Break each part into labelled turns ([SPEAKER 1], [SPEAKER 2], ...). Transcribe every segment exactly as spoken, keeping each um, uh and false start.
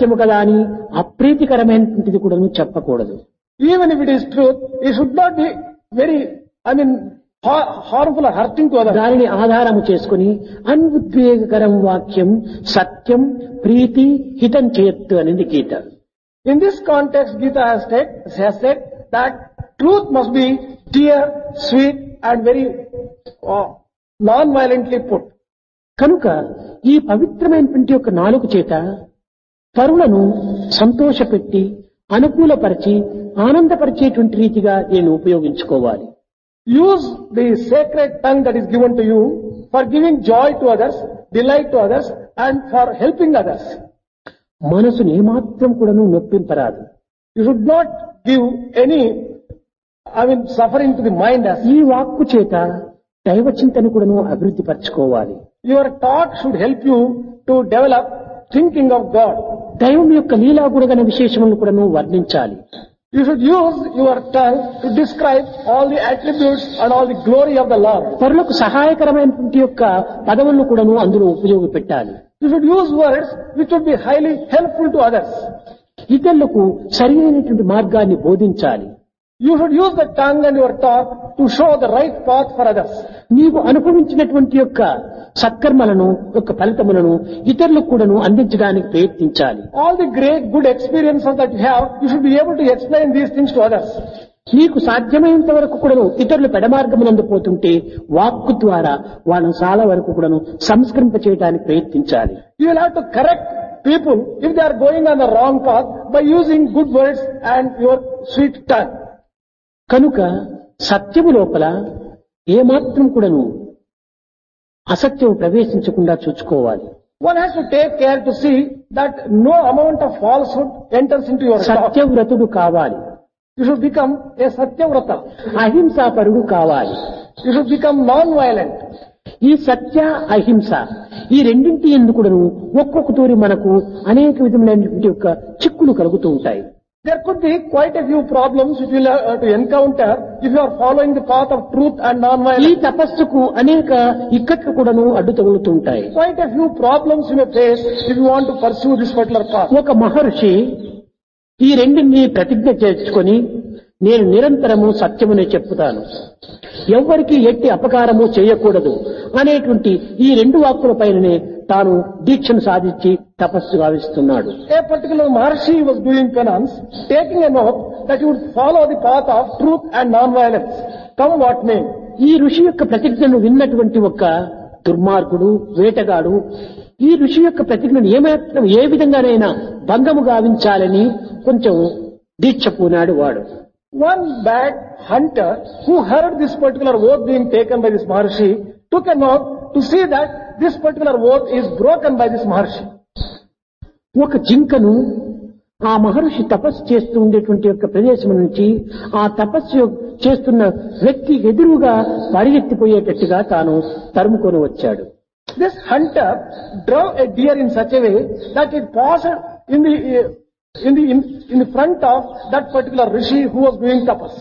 [SPEAKER 1] సత్యము కదా అని అప్రీతికరమైనటువంటిది కూడా చెప్పకూడదు.
[SPEAKER 2] Even if it is truth, it should not be very, I mean, har- harmful or hurting to others.
[SPEAKER 1] దానిని ఆధారము చేసుకుని అన్ఉద్వేగకరం వాక్యం సత్యం ప్రీతి హితం చేయొద్దు అనేది గీత.
[SPEAKER 2] In this context, Gita has said, has said that truth must be dear, sweet and very uh, non-violently put.
[SPEAKER 1] కనుక ఈ పవిత్రమైనటువంటి యొక్క నాలుగు చేత పరులను సంతోషపెట్టి అనుకూలపరిచి ఆనందపరిచేటువంటి రీతిగా నేను ఉపయోగించుకోవాలి.
[SPEAKER 2] Use the sacred tongue that is given to you for giving joy to others, delight to others and for helping others.
[SPEAKER 1] మనసును ఏమాత్రం కూడాను నొప్పింపరాదు.
[SPEAKER 2] You should not give any, I mean, suffering to the mind as
[SPEAKER 1] ఈ వాక్కు చేత దైవ చింతన కూడాను అభివృద్ధి పరచుకోవాలి.
[SPEAKER 2] your talk should help you to develop thinking of God.
[SPEAKER 1] దైవం యొక్క లీలా గుణగణ విశేషములను కూడాను వర్ణించాలి.
[SPEAKER 2] You should use your tongue to describe all the attributes and all the glory of the Lord.
[SPEAKER 1] పరులకు సహాయకరమైనటువంటి యొక్క పదవులను కూడాను అందులో ఉపయోగపెట్టాలి.
[SPEAKER 2] You should use words which would be highly helpful to others.
[SPEAKER 1] ఇతరులకు సరైనటువంటి మార్గాన్ని బోధించాలి.
[SPEAKER 2] You should use the tongue and your talk to show the right path for others.
[SPEAKER 1] నీవు అనుభవించినటువంటి యొక్క సత్కర్మలను యొక్క ఫలితములను ఇతరులకు కూడాను అందించడానికి ప్రయత్నించాలి.
[SPEAKER 2] All the great good experiences that you have, you should be able to explain these things to others.
[SPEAKER 1] నీకు సాధ్యమైనంత వరకు కూడాను ఇతరులు పెడమార్గమునందు పోతుంటే వాక్కు ద్వారా వాళ్ళను చాలా వరకు కూడాను సంస్కరింప చేయడానికి ప్రయత్నించాలి.
[SPEAKER 2] You will have to correct people if they are going on the wrong path by using good words and your sweet tongue.
[SPEAKER 1] కనుక సత్యము లోపల ఏమాత్రం కూడాను అసత్యము ప్రవేశించకుండా చూసుకోవాలి.
[SPEAKER 2] One has to take care to see that no amount of falsehood enters into your talk.
[SPEAKER 1] సత్యవ్రతుడు కావాలి.
[SPEAKER 2] You should become a Satyavrata.
[SPEAKER 1] అహింసాపరుడు కావాలి.
[SPEAKER 2] You should become non-violent.
[SPEAKER 1] ఈ సత్య అహింస ఈ రెండింటి ఎందుకును ఒక్కొక్క తూరి మనకు అనేక విధములైనటువంటి యొక్క చిక్కులు కలుగుతూ ఉంటాయి.
[SPEAKER 2] There could be quite a few problems which you will have to encounter if you are following the path of truth and
[SPEAKER 1] ఈ
[SPEAKER 2] non-violence.
[SPEAKER 1] తపస్సుకు అనేక ఇక్కట్లు కూడాను అడ్డు తగులుతూ ఉంటాయి.
[SPEAKER 2] Quite a few problems you may face if you want to pursue this particular path.
[SPEAKER 1] ఒక మహర్షి ఈ రెండింటిని ప్రతిజ్ఞ చేసుకొని నేను నిరంతరము సత్యమునే చెప్పుతాను, ఎవ్వరికి ఎట్టి అపకారము చేయకూడదు అనేటువంటి ఈ రెండు వాక్కుల పైననే తాను దీక్షను సాధించి తపస్సు గావిస్తున్నాడు.
[SPEAKER 2] A particular Maharshi was doing penance, taking an oath that he would follow the path of truth and non-violence, come what may.
[SPEAKER 1] ఈ ఋషి యొక్క ప్రతిజ్ఞను విన్నటువంటి ఒక దుర్మార్గుడు వేటగాడు ఈ ఋషి యొక్క ప్రతిజ్ఞను ఏమాత్రం ఏ విధంగానైనా భంగము గావించాలని కొంచెం దీక్ష పూనాడు వాడు.
[SPEAKER 2] One bad hunter who heard this particular oath being taken by this Maharshi took an oath to see that this particular oath is broken by this Maharshi.
[SPEAKER 1] ఒక జింకను ఆ మహర్షి తపస్సు చేస్తూ ఉండేటువంటి యొక్క ప్రదేశం నుంచి ఆ తపస్సు చేస్తున్న వ్యక్తి ఎదురుగా పరిగెత్తిపోయేటట్టుగా తాను తరుముకొని వచ్చాడు.
[SPEAKER 2] This hunter drove a deer in such a way that it passed in the in the in, in the front of that particular rishi who was doing tapas.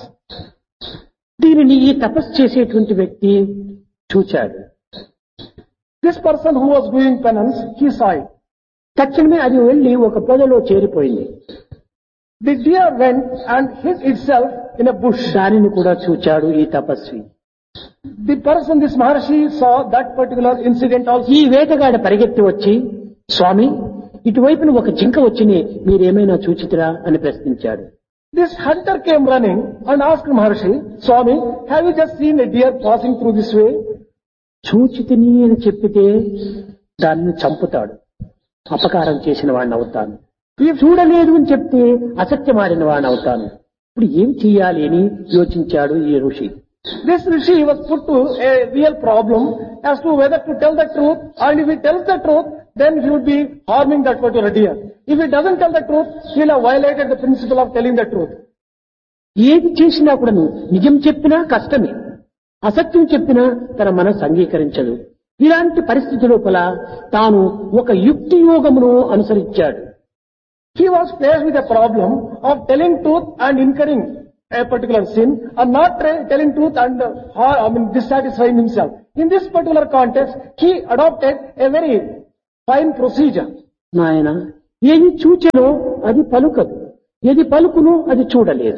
[SPEAKER 1] దీనిని ఈ తపస్సు చేసేటువంటి వ్యక్తి చూచాడు.
[SPEAKER 2] This person who was doing penance, he saw it.
[SPEAKER 1] తక్షణమే అది వెళ్లి ఒక పొదలో చేరిపోయింది.
[SPEAKER 2] The deer went and hid itself in a bush.
[SPEAKER 1] దానిని కూడా చూచాడు ఈ తపస్వి.
[SPEAKER 2] The person, this Maharshi, saw that particular incident also.
[SPEAKER 1] ఈ వేటగాడ పరిగెత్తి వచ్చి, స్వామి ఇటువైపున ఒక జింక వచ్చిని మీరేమైనా చూచితిరా అని ప్రశ్నించాడు.
[SPEAKER 2] This hunter came running and asked Maharshi, Swami, have you just seen a deer passing through this way?
[SPEAKER 1] చూచితిని అని చెప్పితే దాన్ని చంపుతాడు, అపకారం చేసిన వాడిని అవుతాను. చూడలేదు అని చెప్తే అసత్యమాడిన వాడిని అవుతాను. ఇప్పుడు ఏం చెయ్యాలి అని యోచించాడు ఈ ఋషి.
[SPEAKER 2] This rishi was put to a real problem as to whether to tell the truth, and if he tells the truth, then he would be harming that particular deer. If he doesn't tell the truth, he will have violated the principle of telling the truth.
[SPEAKER 1] ఏది చేసినా కూడా నిజం చెప్పినా కష్టమే, అసత్యం చెప్పినా తన మనసు అంగీకరించదు. ఇలాంటి పరిస్థితి లోపల తాను ఒక యుక్తి యోగమును అనుసరించాడు.
[SPEAKER 2] He was faced with a problem of telling truth and incurring a particular sin, or not tra- telling truth and uh, I mean dissatisfying himself. In this particular context, he adopted a very fine procedure.
[SPEAKER 1] నాయన ఏది చూచెనో అది పలుకదు, ఏది పలుకును అది చూడలేదు.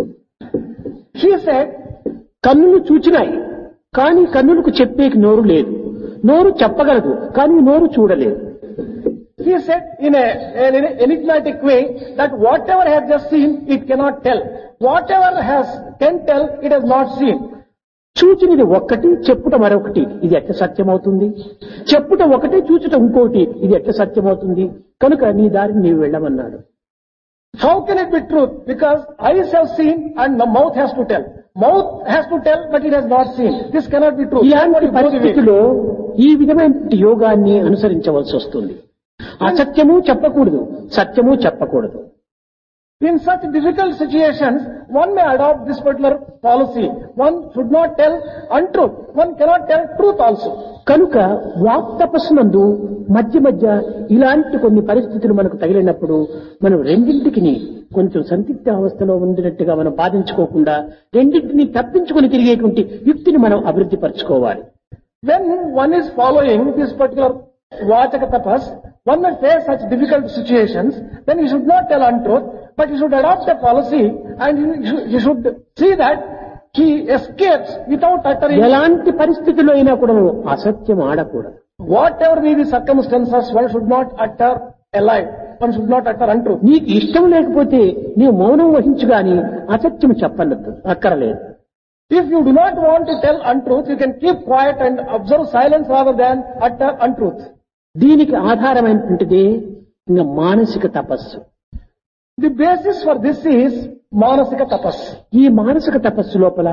[SPEAKER 2] He said,
[SPEAKER 1] కన్నులు చూచినాయి కానీ కన్నులకు చెప్పేకి నోరు లేదు, నోరు చెప్పగలదు కానీ నోరు చూడలేదు.
[SPEAKER 2] he said in a, in an enigmatic way that whatever has just seen, it cannot tell. Whatever has can tell, it has not seen.
[SPEAKER 1] చూచినది ఒక్కటి, చెప్పుట మరొకటి, ఇది ఎట్ట సత్యమవుతుంది? చెప్పుట ఒకటి, చూచుట ఇంకోటి, ఇది ఎట్ట సత్యమవుతుంది? కనుక నీ దారిని నీవు వెళ్ళమన్నాడు.
[SPEAKER 2] How can it be truth? Because eyes have seen and the mouth has to tell. Mouth has to tell, but it has not seen. This cannot be true.
[SPEAKER 1] ఇలాంటి పరిస్థితిలో ఈ విధమైన యోగాన్ని అనుసరించవలసి వస్తుంది. అసత్యము చెప్పకూడదు, సత్యము చెప్పకూడదు.
[SPEAKER 2] In such difficult situations, one may adopt this particular policy. One should not tell untruth. One cannot tell truth also.
[SPEAKER 1] కనుక వాక్ తపస్సునందు మధ్య మధ్య ఇలాంటి కొన్ని పరిస్థితులు మనకు తగిలినప్పుడు మనం రెండింటికి కొంచెం సందిగ్ధ అవస్థలో ఉండినట్టుగా మనం బాధించుకోకుండా రెండింటిని తప్పించుకొని తిరిగేటువంటి యుక్తిని మనం అభివృద్ధి పరచుకోవాలి.
[SPEAKER 2] When one is following this particular Vachaka tapas, one may face such difficult situations, then he should not tell untruth, but he should adopt a policy and he should, he should see that he escapes without uttering.
[SPEAKER 1] ఎలాంటి పరిస్థితుల్లో అయినా కూడా అసత్యం ఆడకూడదు.
[SPEAKER 2] Whatever be the circumstances, one should not utter a lie. One should not utter untruth.
[SPEAKER 1] నీకు ఇష్టం లేకపోతే నీవు మౌనం వహించు గాని అసత్యం చెప్పనద్దు, అక్కరలేదు.
[SPEAKER 2] If you do not want to tell untruth, you can keep quiet and observe silence rather than utter untruth.
[SPEAKER 1] దీనికి ఆధారమైనటువంటిది ఇంకా మానసిక తపస్సు.
[SPEAKER 2] The basis for this is Manasika tapas.
[SPEAKER 1] ఈ మానసిక తపస్సు లోపల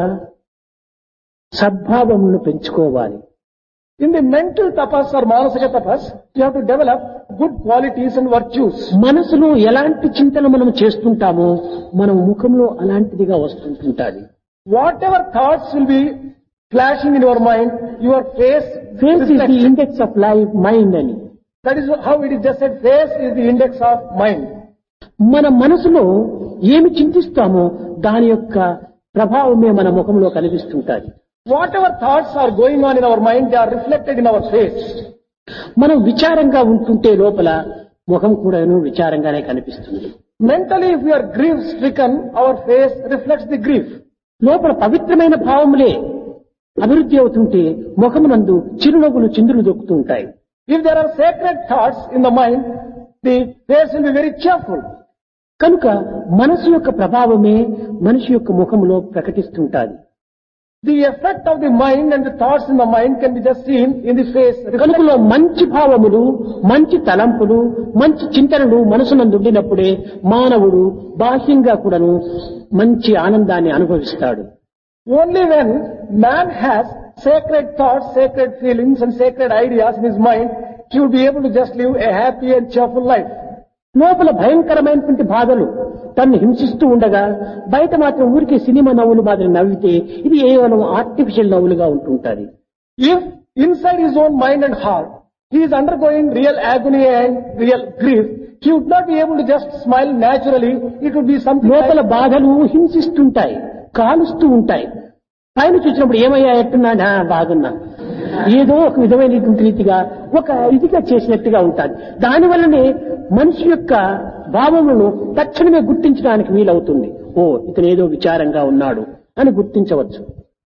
[SPEAKER 1] సద్భావమును పెంచుకోవాలి.
[SPEAKER 2] In the mental tapas or Manasika tapas, you have to develop good qualities and virtues.
[SPEAKER 1] మనసులో ఎలాంటి చింతన మనం చేస్తుంటామో మన ముఖంలో అలాంటిదిగా వస్తుంటుంటాది.
[SPEAKER 2] Whatever thoughts will be flashing in your mind, your face
[SPEAKER 1] face is the
[SPEAKER 2] reflects.
[SPEAKER 1] Index of life mind అని.
[SPEAKER 2] That is how it is just said, face is the index of mind.
[SPEAKER 1] మన మనసులో ఏమి చింతిస్తామో దాని యొక్క ప్రభావమే మన ముఖంలో కనిపిస్తుంటాది.
[SPEAKER 2] Whatever thoughts are going on in our mind, they are reflected in our face.
[SPEAKER 1] మనం విచారంగా ఉంటుంటే లోపల ముఖం కూడాను విచారంగానే కనిపిస్తుంది.
[SPEAKER 2] Mentally, if we are grief stricken, our face reflects the grief.
[SPEAKER 1] లోపల పవిత్రమైన భావములే అభివృద్ధి అవుతుంటే ముఖమునందు చిరునవ్వులు చిందులు దొక్కుతూ ఉంటాయి.
[SPEAKER 2] If there are sacred thoughts in the mind, the face will be very cheerful.
[SPEAKER 1] కనుక మనసు యొక్క ప్రభావమే మనిషి యొక్క ముఖములో ప్రకటిస్తుంటాది.
[SPEAKER 2] The effect of the mind and the thoughts in the mind can be just seen in the face.
[SPEAKER 1] కనుకలో మంచి భావములు, మంచి తలంపులు, మంచి చింతనలు మనసునందు ఉండినప్పుడే మానవుడు బాహ్యంగా కూడాను మంచి ఆనందాన్ని అనుభవిస్తాడు.
[SPEAKER 2] Only when man has sacred thoughts, sacred feelings and sacred ideas in his mind, he will be able to just live a happy and cheerful life.
[SPEAKER 1] లోపల భయంకరమైనటువంటి బాధలు తన్ను హింసిస్తూ ఉండగా బయట మాత్రం ఊరికి సినిమా నవ్వులు మాదిరి నవ్వితే ఇది కేవలం artificial నవ్వులుగా ఉంటుంటాది.
[SPEAKER 2] If inside his own mind and heart, he is undergoing real agony and real grief, he would not be able to just smile naturally. It would be something
[SPEAKER 1] లోపల
[SPEAKER 2] like,
[SPEAKER 1] బాధలు హింసిస్తుంటాయి, కాలుస్తూ ఉంటాయి. పైన చూసినప్పుడు ఏమయ్యా ఎట్టున్నా బాగున్నా ఏదో ఒక విధమైనటువంటి రీతిగా ఒక ఇదిగా చేసినట్టుగా ఉంటుంది. దానివల్లనే మనిషి యొక్క భావములను తక్షణమే గుర్తించడానికి వీలవుతుంది. ఓ ఇతను ఏదో విచారంగా ఉన్నాడు అని గుర్తించవచ్చు.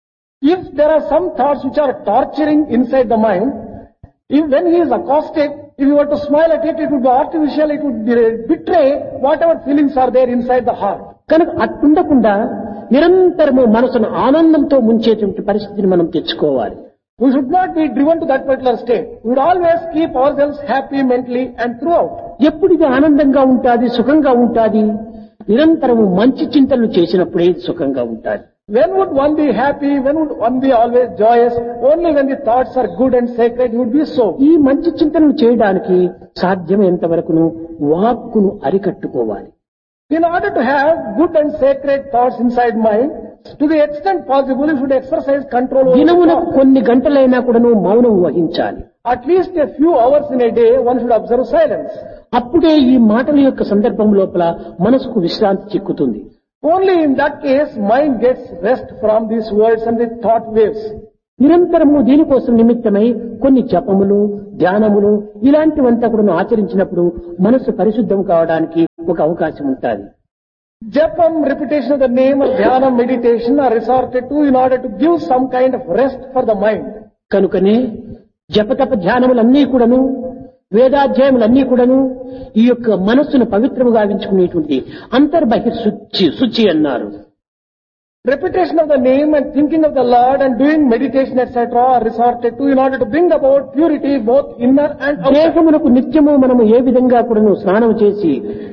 [SPEAKER 2] if there are some thoughts which are torturing inside the mind, if when he is accosted, if you were to smile at it, it would be artificial, it would betray whatever feelings are there inside the heart.
[SPEAKER 1] కనుక అట్టుండకుండా నిరంతరము మనసును ఆనందంతో ముంచేటువంటి పరిస్థితిని మనం తెచ్చుకోవాలి.
[SPEAKER 2] We should not be driven to that particular state. We would always keep ourselves happy mentally and throughout.
[SPEAKER 1] ఎప్పుడు ఇది ఆనందంగా ఉంటాది, సుఖంగా ఉంటాది? నిరంతరము మంచి చింతనలు చేసినప్పుడే ఇది సుఖంగా ఉంటాది.
[SPEAKER 2] When would one be happy? When would one be always joyous? Only when the thoughts are good and sacred, you would be so.
[SPEAKER 1] ఈ మంచి చింతనలు చేయడానికి సాధ్యమైనంత వరకును వాక్కును అరికట్టుకోవాలి.
[SPEAKER 2] In order to have good and sacred thoughts inside mind, to the extent possible, you should exercise control over the
[SPEAKER 1] దినమునకు
[SPEAKER 2] thoughts.
[SPEAKER 1] కొన్ని గంటలైనా కూడాను మౌనం వహించాలి.
[SPEAKER 2] At least a few hours in a day, one should observe silence.
[SPEAKER 1] అప్పుడే ఈ మాటల యొక్క సందర్భం లోపల మనసుకు విశ్రాంతి చిక్కుతుంది.
[SPEAKER 2] Only in that case, mind gets rest from these words and the thought waves.
[SPEAKER 1] నిరంతరము దీనికోసం నిమిత్తమై కొన్ని జపములు ధ్యానములు ఇలాంటివంతా కూడా ఆచరించినప్పుడు మనసు పరిశుద్ధం కావడానికి ఒక అవకాశం ఉంటుంది.
[SPEAKER 2] Japam, repetition of the name, or dhyana, meditation are resorted to in order to give some kind of rest for the mind.
[SPEAKER 1] కనుకనే జపతప ధ్యానములన్నీ కూడాను వేదాధ్యాయములన్నీ కూడాను ఈ యొక్క మనస్సును పవిత్రము గావించుకునేటువంటి అంతర్బహిర్ శుచి శుచి అన్నారు.
[SPEAKER 2] Repetition of the name and thinking of the Lord and doing meditation et cetera are resorted to in order to bring about purity both inner and outer.
[SPEAKER 1] దేహమునకు నిత్యము మనము ఏ విధంగా కూడాను స్నానం చేసి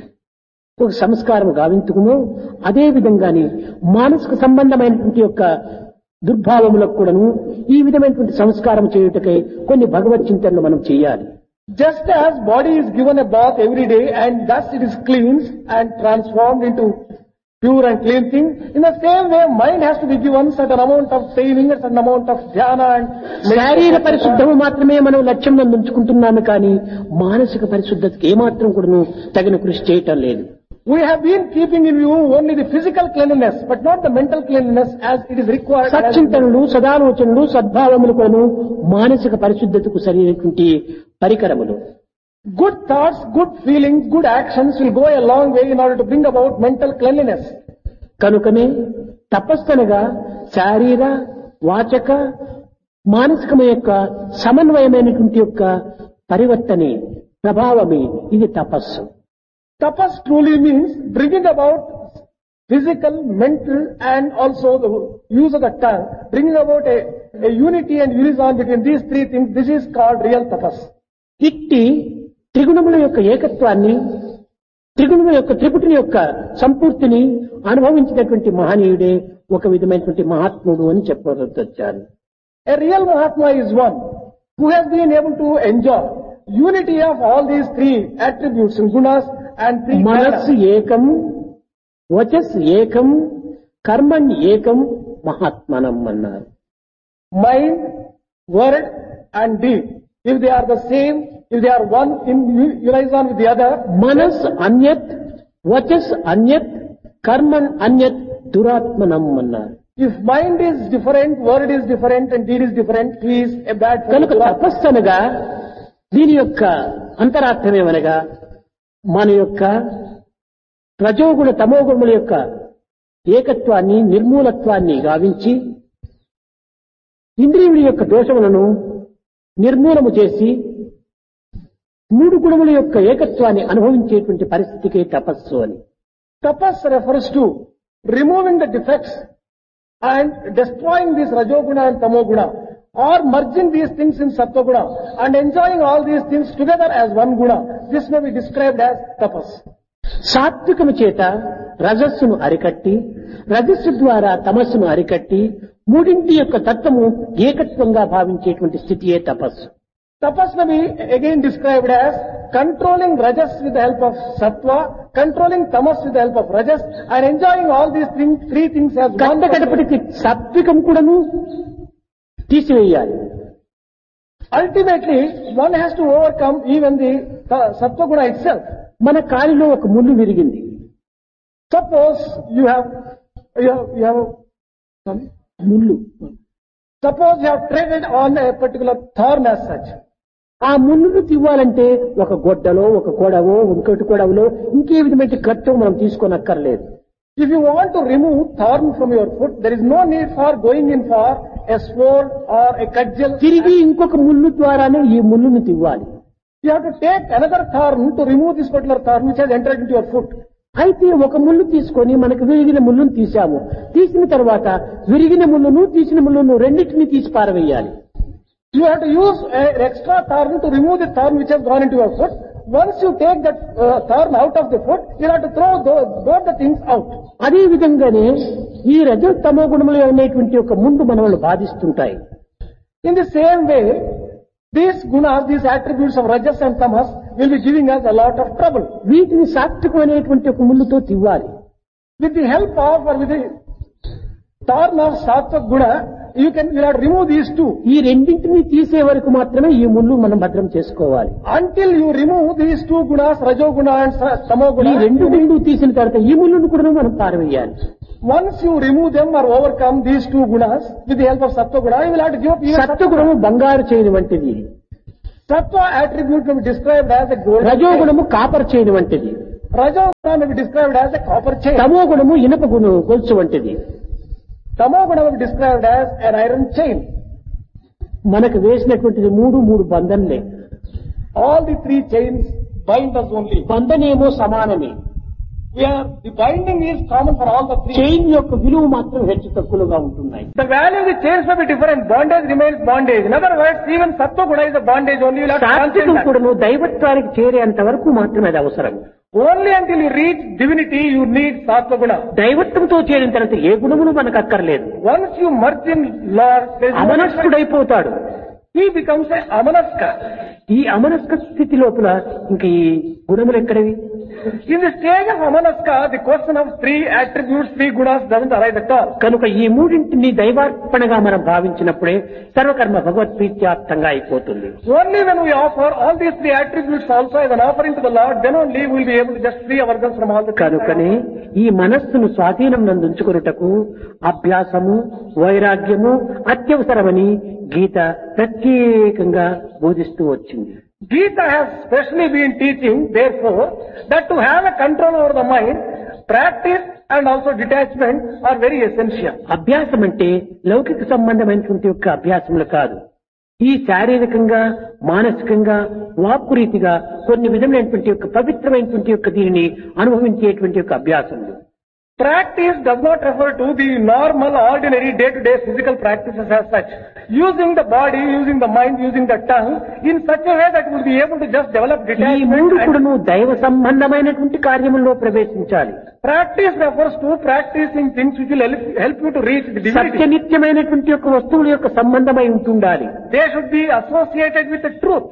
[SPEAKER 1] ఒక సంస్కారం గావించుకునో అదే విధంగానే మానసిక సంబంధమైనటువంటి యొక్క దుర్భావములకు కూడాను ఈ విధమైనటువంటి సంస్కారం చేయుటకై కొన్ని భగవత్ చింతనలు మనం చేయాలి.
[SPEAKER 2] Just as body is given a bath every day and thus it is cleansed and transformed into pure and clean thing, in the same way mind has to be given certain amount of training, a certain amount of dhyana and
[SPEAKER 1] శారీర పరిశుద్ధము మాత్రమే మనం లక్ష్యం ఉంచుకుంటున్నాము కానీ మానసిక పరిశుద్ధతకి ఏమాత్రం కూడాను తగిన కృషి చేయటం లేదు.
[SPEAKER 2] We have been keeping in view only the physical cleanliness, but not the mental cleanliness as it is required.
[SPEAKER 1] సచ్చింతనలు సదాలోచనలు సద్భావములు కూడాను మానసిక పరిశుద్ధతకు సరైనటువంటి పరికరములు.
[SPEAKER 2] Good thoughts, good feelings, good actions will go a long way in order to bring about mental cleanliness.
[SPEAKER 1] కనుకనే తపస్సనగా శారీర వాచక మానసికమ యొక్క సమన్వయమైనటువంటి యొక్క పరివర్తనే ప్రభావమే ఇది తపస్సు.
[SPEAKER 2] Tapas truly means bringing about physical, mental and also the use of the tongue, bringing about a, a unity and unison between these three things. This is called real tapas.
[SPEAKER 1] ఇట్టి త్రిగుణముల యొక్క ఏకత్వాన్ని త్రిగుణముల యొక్క త్రిపుటిని యొక్క సంపూర్తిని అనుభవించినటువంటి మహనీయుడే ఒక విధమైనటువంటి మహాత్ముడు అని చెప్పవచ్చారు.
[SPEAKER 2] A real Mahatma is one who has been able to enjoy unity of all these three attributes and gunas and three
[SPEAKER 1] మనస్సు ఏకం వచస్ ఏకం కర్మణ్ ఏకం మహాత్మనం అన్నారు.
[SPEAKER 2] mind, word and deed. If they are the same, if they are one in unison with the other,
[SPEAKER 1] మనస్ అన్యత్ వచస్ అన్యత్ కర్మణ్ అన్యత్ దురాత్మనం అన్నారు.
[SPEAKER 2] if mind is different, word is different and deed is different, he is a bad
[SPEAKER 1] కనుక
[SPEAKER 2] fellow.
[SPEAKER 1] తపస్సు అనగా దీని యొక్క అంతరార్థమేమనగా మన యొక్క రజోగుణ తమోగుణముల యొక్క ఏకత్వాన్ని నిర్మూలత్వాన్ని గావించి ఇంద్రియముల యొక్క దోషములను నిర్మూలము చేసి మూడు గుణముల యొక్క ఏకత్వాన్ని అనుభవించేటువంటి పరిస్థితికి తపస్సు అని.
[SPEAKER 2] Tapas refers to removing the defects and destroying this rajoguna and tamoguna, or merging these things in sattva-guna and enjoying all these things together as one guna. This may be described as tapas.
[SPEAKER 1] సాత్వికము చేత రజస్సును అరికట్టి రజస్సు ద్వారా తమస్సును అరికట్టి మూడింటి యొక్క తత్వము ఏకత్వంగా భావించేటువంటి స్థితియే తపస్సు.
[SPEAKER 2] Tapas may be again described as controlling rajas with the help of sattva, controlling tamas with the help of rajas, and enjoying all these things, three things as one.
[SPEAKER 1] కట్టకడపటికి సాత్వికం కూడాను తీసివేయాలి.
[SPEAKER 2] Ultimately, one has to overcome even the uh, sattva guna itself.
[SPEAKER 1] మన కాలిలో ఒక ముళ్ళు విరిగింది.
[SPEAKER 2] Suppose you have, you have, you have some,
[SPEAKER 1] ముళ్ళు
[SPEAKER 2] suppose you have treaded on a particular thorn as such.
[SPEAKER 1] ఆ ముళ్ళును తివ్వాలంటే ఒక గొడ్డలో ఒక కొడవో ఇంకోటి కొడవలో ఇంకే విధమైన ఖర్చు మనం తీసుకోనక్కర్లేదు.
[SPEAKER 2] If you want to remove thorn from your foot, there is no need for going in for a sword or a cudgel.
[SPEAKER 1] తిరిగి ఇంకొక ముళ్ళు ద్వారానే ఈ ముళ్ళును తివ్వాలి.
[SPEAKER 2] You have to take another thorn to remove this particular thorn which has entered into your foot.
[SPEAKER 1] అయితే ఒక ముళ్ళు తీసుకొని మనకు విరిగిన ముళ్ళును తీసాము. తీసిన తర్వాత విరిగిన ముళ్ళును తీసిన ముళ్ళును రెండింటిని తీసి పారవేయాలి.
[SPEAKER 2] You have to use an extra thorn to remove the thorn which has gone into your foot. Once you take that uh, thorn out of the foot, you have to throw those, both the things out.
[SPEAKER 1] అదే విధంగానే ఈ రజో తమో గుణములు అనేటువంటి ఒక ముందు మనల్ని బాధిస్తుంటాయి.
[SPEAKER 2] In the same way, these gunas, these attributes of rajas and tamas will be giving us a lot of trouble.
[SPEAKER 1] వీటిని సాత్వికం అనేటువంటి ఒక ముళ్ళుతో తివ్వాలి.
[SPEAKER 2] With the help of or with the thorn of sattva guna, you can you have to remove these two.
[SPEAKER 1] ఈ రెండింటిని తీసే వరకు మాత్రమే ఈ ముళ్ళు మనం భద్రం చేసుకోవాలి.
[SPEAKER 2] Until you remove these two gunas, rajoguna and tamoguna,
[SPEAKER 1] ఈ రెండు ముళ్ళు తీసిన తర్వాత ఈ ముళ్ళును కూడా మనం పారవేయాలి.
[SPEAKER 2] Once you remove them or overcome these two gunas with the help of sattva guna, you will have to give up even sattva
[SPEAKER 1] సత్వగుణము బంగారు చేయని వంటిది,
[SPEAKER 2] Sattva attribute may be described as a golden chain.
[SPEAKER 1] రజోగుణము copper చేయని వంటిది,
[SPEAKER 2] Rajoguna may be described as a copper chain.
[SPEAKER 1] తమో గుణము ఇనుప గుణ గొలుసు వంటిది.
[SPEAKER 2] Tamoguna may be described as an iron chain.
[SPEAKER 1] మనకు వేసినటువంటిది మూడు మూడు బంధంలే.
[SPEAKER 2] All the three chains bind us only.
[SPEAKER 1] బంధనేమో సమానమే.
[SPEAKER 2] We are, the binding is common for all the three.
[SPEAKER 1] Chain యొక్క విలువ మాత్రం హెచ్చు తక్కువగా ఉంటున్నాయి.
[SPEAKER 2] The value of the chains may be different. Bondage remains bondage. In other words, even sattva guna is a bondage only. You will have to
[SPEAKER 1] సాత్వికం
[SPEAKER 2] transcend that.
[SPEAKER 1] కూడాను దైవత్వానికి చేరేంత వరకు మాత్రమే అది అవసరం.
[SPEAKER 2] Only until you reach divinity, you need sattva guna.
[SPEAKER 1] దైవత్వంతో చేరిన తర్వాత ఏ గుణమును మనకు అక్కర్లేదు.
[SPEAKER 2] Once you merge in Lord, there is no
[SPEAKER 1] అమనస్కుడైపోతాడు.
[SPEAKER 2] he becomes a amanaska.
[SPEAKER 1] ఈ అమనస్క స్థితి లోపల ఇంక ఈ గుణములు ఎక్కడవి?
[SPEAKER 2] In the stage of amanaska, the question of three attributes, three gunas doesn't arise at all.
[SPEAKER 1] కనుక ఈ మూడింటిని దైవార్పణగా మనం భావించినప్పుడే సర్వకర్మ భగవత్ప్రీత్యార్థంగా అయిపోతుంది.
[SPEAKER 2] Only when we offer all these three attributes also as an offering to the Lord, then only we will be able to just free ourselves from all the
[SPEAKER 1] కనుకనే ఈ మనస్సును స్వాధీనం నందుంచుకొనుటకు అభ్యాసము, వైరాగ్యము అత్యవసరమని గీత ప్రత్యేకంగా బోధిస్తూ వచ్చింది.
[SPEAKER 2] Gita has specially been teaching, therefore, that to have a control over the mind, practice and also detachment are very essential.
[SPEAKER 1] అభ్యాసం అంటే లౌకిక సంబంధమైనటువంటి యొక్క అభ్యాసములు కాదు. ఈ శారీరకంగా, మానసికంగా, వాక్కు రీతిగా కొన్ని విధమైనటువంటి యొక్క పవిత్రమైనటువంటి యొక్క దీనిని అనుభవించేటువంటి యొక్క అభ్యాసములు.
[SPEAKER 2] Practice does not refer to the normal, ordinary, day-to-day physical practices as such. Using the body, using the mind, using the tongue, in such a way that we will be able to just develop
[SPEAKER 1] ఈ
[SPEAKER 2] detachment.
[SPEAKER 1] మూడు
[SPEAKER 2] And
[SPEAKER 1] కూడాను దైవ సంబంధమైనటువంటి కార్యముల్లో ప్రవేశించాలి.
[SPEAKER 2] practice refers to practicing things which will help, help you to reach the divinity.
[SPEAKER 1] సత్యనిత్యమైనటువంటి యొక్క వస్తువుల యొక్క సంబంధమై ఉంటుండాలి.
[SPEAKER 2] They should be associated with the truth.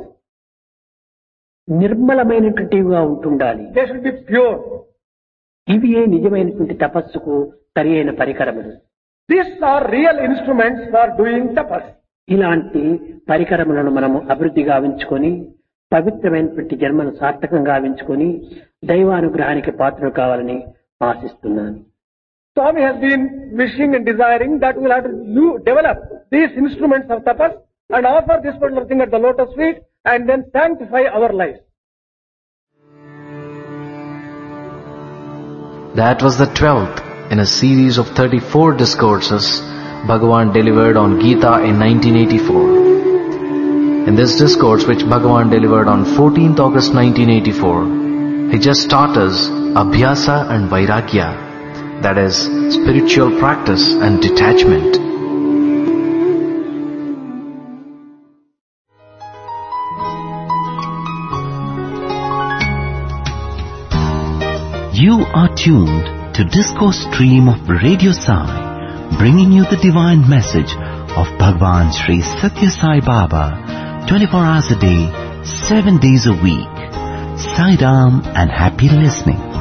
[SPEAKER 1] నిర్మలమైనటువంటివిగా ఉంటుండాలి.
[SPEAKER 2] They should be pure.
[SPEAKER 1] ఇవి ఏ నిజమైనటువంటి తపస్సుకు సరి అయిన పరికరములు.
[SPEAKER 2] These are real instruments for doing tapas.
[SPEAKER 1] ఇలాంటి పరికరములను మనము అభివృద్ధి గావించుకొని పవిత్రమైనటువంటి జన్మను సార్థకంగా గావించుకొని దైవానుగ్రహానికి పాత్రలు కావాలని ఆశిస్తున్నాను.
[SPEAKER 2] Swami has been wishing and desiring that we will have to u- develop these instruments of tapas and offer this particular thing at the lotus feet and then sanctify our lives.
[SPEAKER 3] That was the twelfth in a series of thirty-four discourses Bhagavan delivered on Gita in nineteen eighty-four. In this discourse, which Bhagavan delivered on fourteenth August nineteen eighty-four, he just taught us Abhyasa and Vairagya, that is, spiritual practice and detachment.
[SPEAKER 4] You are tuned to Discourse Stream of Radio Sai, bringing you the divine message of Bhagwan Sri Satya Sai Baba, twenty-four hours a day, seven days a week. Sai Ram and happy listening.